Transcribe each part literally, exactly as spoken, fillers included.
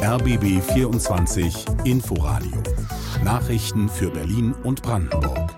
R B B vierundzwanzig Inforadio. Nachrichten für Berlin und Brandenburg.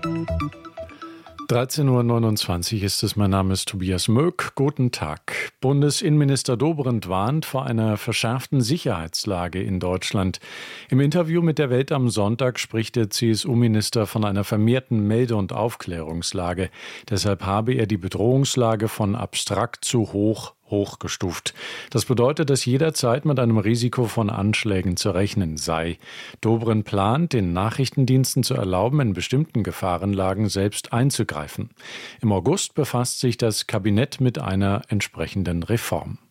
dreizehn Uhr neunundzwanzig ist es. Mein Name ist Tobias Möck. Guten Tag. Bundesinnenminister Dobrindt warnt vor einer verschärften Sicherheitslage in Deutschland. Im Interview mit der Welt am Sonntag spricht der C S U-Minister von einer vermehrten Melde- und Aufklärungslage. Deshalb habe er die Bedrohungslage von abstrakt zu hoch hochgestuft. Das bedeutet, dass jederzeit mit einem Risiko von Anschlägen zu rechnen sei. Dobrindt plant, den Nachrichtendiensten zu erlauben, in bestimmten Gefahrenlagen selbst einzugreifen. Im August befasst sich das Kabinett mit einer entsprechenden Reform.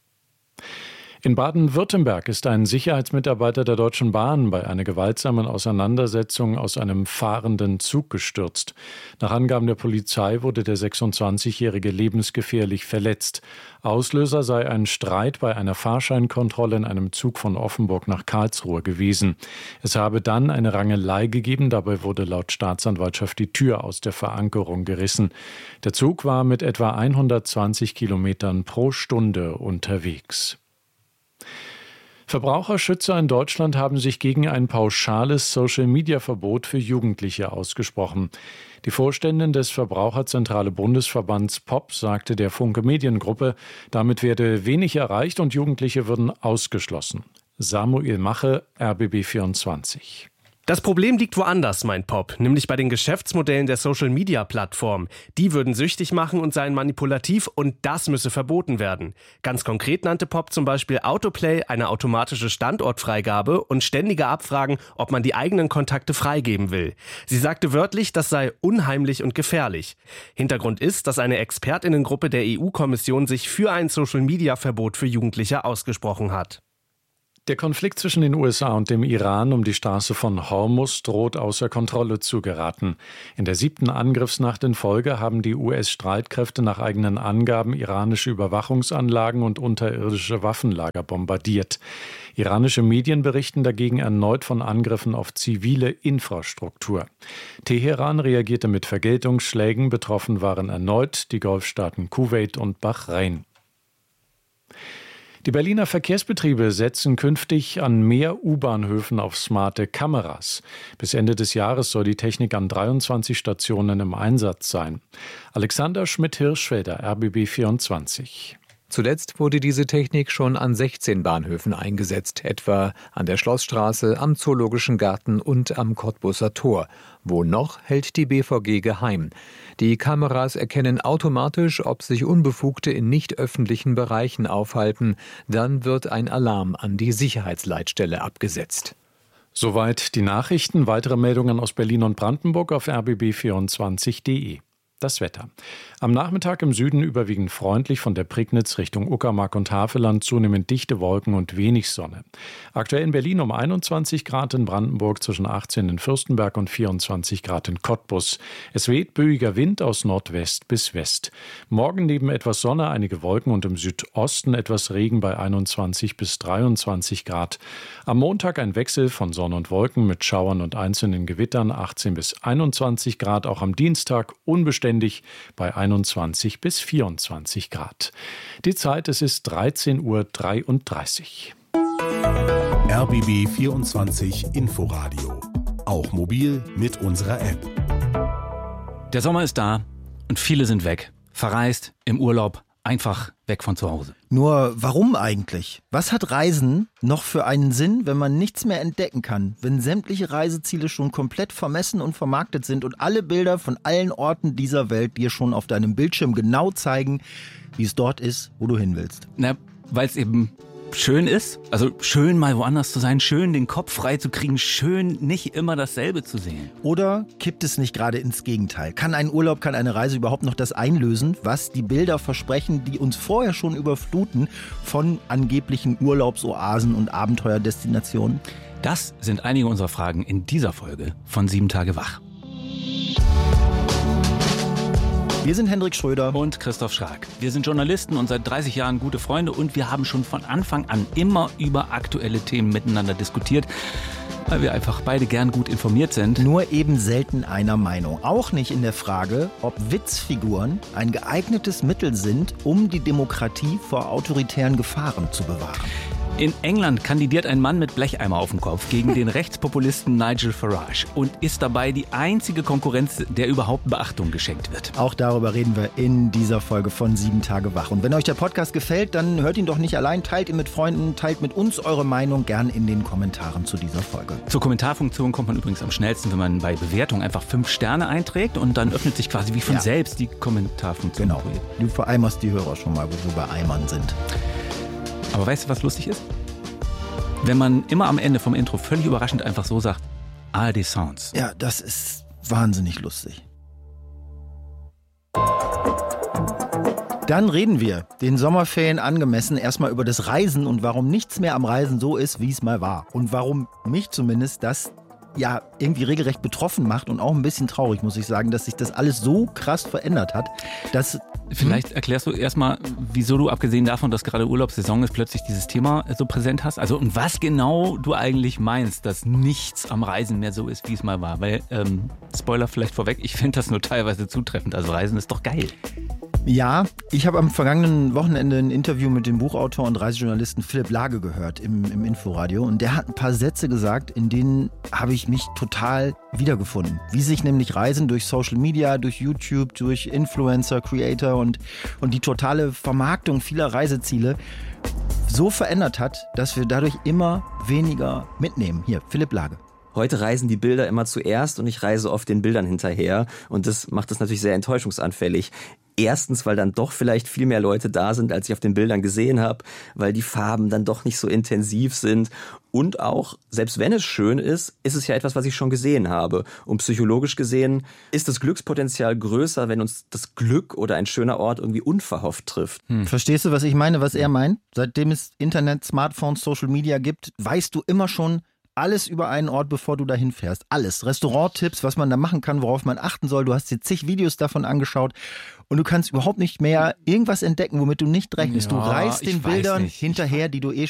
In Baden-Württemberg ist ein Sicherheitsmitarbeiter der Deutschen Bahn bei einer gewaltsamen Auseinandersetzung aus einem fahrenden Zug gestürzt. Nach Angaben der Polizei wurde der sechsundzwanzigjährige lebensgefährlich verletzt. Auslöser sei ein Streit bei einer Fahrscheinkontrolle in einem Zug von Offenburg nach Karlsruhe gewesen. Es habe dann eine Rangelei gegeben, dabei wurde laut Staatsanwaltschaft die Tür aus der Verankerung gerissen. Der Zug war mit etwa hundertzwanzig Kilometern pro Stunde unterwegs. Verbraucherschützer in Deutschland haben sich gegen ein pauschales Social-Media-Verbot für Jugendliche ausgesprochen. Die Vorständin des Verbraucherzentrale Bundesverbands P O P sagte der Funke Mediengruppe, damit werde wenig erreicht und Jugendliche würden ausgeschlossen. Samuel Mache, R B B vierundzwanzig. Das Problem liegt woanders, meint P O P, nämlich bei den Geschäftsmodellen der Social-Media-Plattformen. Die würden süchtig machen und seien manipulativ und das müsse verboten werden. Ganz konkret nannte P O P zum Beispiel Autoplay, eine automatische Standortfreigabe und ständige Abfragen, ob man die eigenen Kontakte freigeben will. Sie sagte wörtlich, das sei unheimlich und gefährlich. Hintergrund ist, dass eine ExpertInnengruppe der E U-Kommission sich für ein Social-Media-Verbot für Jugendliche ausgesprochen hat. Der Konflikt zwischen den U S A und dem Iran um die Straße von Hormuz droht außer Kontrolle zu geraten. In der siebten Angriffsnacht in Folge haben die U S-Streitkräfte nach eigenen Angaben iranische Überwachungsanlagen und unterirdische Waffenlager bombardiert. Iranische Medien berichten dagegen erneut von Angriffen auf zivile Infrastruktur. Teheran reagierte mit Vergeltungsschlägen, betroffen waren erneut die Golfstaaten Kuwait und Bahrain. Die Berliner Verkehrsbetriebe setzen künftig an mehr U-Bahnhöfen auf smarte Kameras. Bis Ende des Jahres soll die Technik an dreiundzwanzig Stationen im Einsatz sein. Alexander Schmidt-Hirschfelder, R B B vierundzwanzig. Zuletzt wurde diese Technik schon an sechzehn Bahnhöfen eingesetzt, etwa an der Schlossstraße, am Zoologischen Garten und am Cottbuser Tor. Wo noch, hält die B V G geheim. Die Kameras erkennen automatisch, ob sich Unbefugte in nicht öffentlichen Bereichen aufhalten. Dann wird ein Alarm an die Sicherheitsleitstelle abgesetzt. Soweit die Nachrichten. Weitere Meldungen aus Berlin und Brandenburg auf r b b vierundzwanzig punkt de. Das Wetter. Am Nachmittag im Süden überwiegend freundlich, von der Prignitz Richtung Uckermark und Havelland zunehmend dichte Wolken und wenig Sonne. Aktuell in Berlin um einundzwanzig Grad, in Brandenburg zwischen achtzehn in Fürstenberg und vierundzwanzig Grad in Cottbus. Es weht böiger Wind aus Nordwest bis West. Morgen neben etwas Sonne einige Wolken und im Südosten etwas Regen bei einundzwanzig bis dreiundzwanzig Grad. Am Montag ein Wechsel von Sonne und Wolken mit Schauern und einzelnen Gewittern, achtzehn bis einundzwanzig Grad. Auch am Dienstag unbeständig bei einundzwanzig bis vierundzwanzig Grad. Die Zeit, es ist dreizehn Uhr dreiunddreißig. R B B vierundzwanzig Inforadio. Auch mobil mit unserer App. Der Sommer ist da und viele sind weg. Verreist, im Urlaub, einfach weg von zu Hause. Nur warum eigentlich? Was hat Reisen noch für einen Sinn, wenn man nichts mehr entdecken kann? Wenn sämtliche Reiseziele schon komplett vermessen und vermarktet sind und alle Bilder von allen Orten dieser Welt dir schon auf deinem Bildschirm genau zeigen, wie es dort ist, wo du hin willst? Na, weil es eben schön ist, also schön mal woanders zu sein, schön den Kopf frei zu kriegen, schön nicht immer dasselbe zu sehen. Oder kippt es nicht gerade ins Gegenteil? Kann ein Urlaub, kann eine Reise überhaupt noch das einlösen, was die Bilder versprechen, die uns vorher schon überfluten von angeblichen Urlaubsoasen und Abenteuerdestinationen? Das sind einige unserer Fragen in dieser Folge von Sieben Tage Wach. Wir sind Hendrik Schröder und Christoph Schrag. Wir sind Journalisten und seit dreißig Jahren gute Freunde und wir haben schon von Anfang an immer über aktuelle Themen miteinander diskutiert, weil wir einfach beide gern gut informiert sind. Nur eben selten einer Meinung. Auch nicht in der Frage, ob Witzfiguren ein geeignetes Mittel sind, um die Demokratie vor autoritären Gefahren zu bewahren. In England kandidiert ein Mann mit Blecheimer auf dem Kopf gegen den Rechtspopulisten Nigel Farage und ist dabei die einzige Konkurrenz, der überhaupt Beachtung geschenkt wird. Auch darüber reden wir in dieser Folge von sieben Tage wach. Und wenn euch der Podcast gefällt, dann hört ihn doch nicht allein, teilt ihn mit Freunden, teilt mit uns eure Meinung gern in den Kommentaren zu dieser Folge. Zur Kommentarfunktion kommt man übrigens am schnellsten, wenn man bei Bewertung einfach fünf Sterne einträgt und dann öffnet sich quasi wie von ja. selbst die Kommentarfunktion. Genau, du vereimerst die Hörer schon mal, wo wir bei Eimern sind. Aber weißt du, was lustig ist? Wenn man immer am Ende vom Intro völlig überraschend einfach so sagt, A R D Sounds. Ja, das ist wahnsinnig lustig. Dann reden wir, den Sommerferien angemessen, erstmal über das Reisen und warum nichts mehr am Reisen so ist, wie es mal war. Und warum mich zumindest das ja irgendwie regelrecht betroffen macht und auch ein bisschen traurig, muss ich sagen, dass sich das alles so krass verändert hat, dass... Vielleicht erklärst du erstmal, wieso du, abgesehen davon, dass gerade Urlaubssaison ist, plötzlich dieses Thema so präsent hast. Also und was genau du eigentlich meinst, dass nichts am Reisen mehr so ist, wie es mal war. Weil, ähm, Spoiler vielleicht vorweg, ich finde das nur teilweise zutreffend. Also Reisen ist doch geil. Ja, ich habe am vergangenen Wochenende ein Interview mit dem Buchautor und Reisejournalisten Philipp Lage gehört im, im Inforadio. Und der hat ein paar Sätze gesagt, in denen habe ich mich total wiedergefunden. Wie sich nämlich Reisen durch Social Media, durch YouTube, durch Influencer, Creator und, und die totale Vermarktung vieler Reiseziele so verändert hat, dass wir dadurch immer weniger mitnehmen. Hier, Philipp Lage. Heute reisen die Bilder immer zuerst und ich reise oft den Bildern hinterher. Und das macht es natürlich sehr enttäuschungsanfällig. Erstens, weil dann doch vielleicht viel mehr Leute da sind, als ich auf den Bildern gesehen habe, weil die Farben dann doch nicht so intensiv sind. Und auch, selbst wenn es schön ist, ist es ja etwas, was ich schon gesehen habe. Und psychologisch gesehen ist das Glückspotenzial größer, wenn uns das Glück oder ein schöner Ort irgendwie unverhofft trifft. Hm. Verstehst du, was ich meine, was er meint? Seitdem es Internet, Smartphones, Social Media gibt, weißt du immer schon alles über einen Ort, bevor du dahin fährst. Alles. Restauranttipps, was man da machen kann, worauf man achten soll. Du hast dir zig Videos davon angeschaut und du kannst überhaupt nicht mehr irgendwas entdecken, womit du nicht rechnest. Ja, du reist den Bildern hinterher, die du eh